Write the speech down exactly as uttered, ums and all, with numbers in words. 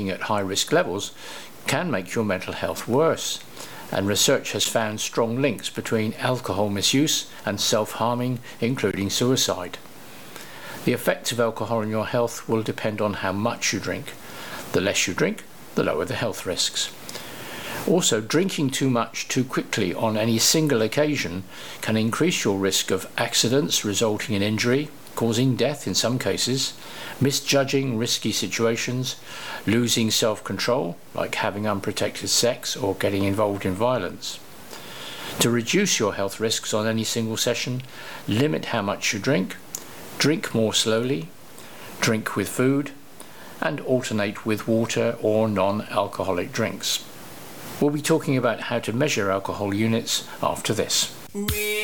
drinking at high risk levels can make your mental health worse, and research has found strong links between alcohol misuse and self-harming, including suicide. The effects of alcohol on your health will depend on how much you drink. The less you drink, the lower the health risks. Also, drinking too much too quickly on any single occasion can increase your risk of accidents resulting in injury, causing death in some cases, misjudging risky situations, losing self-control, like having unprotected sex or getting involved in violence. To reduce your health risks on any single session, limit how much you drink, drink more slowly, drink with food, and alternate with water or non-alcoholic drinks. We'll be talking about how to measure alcohol units after this.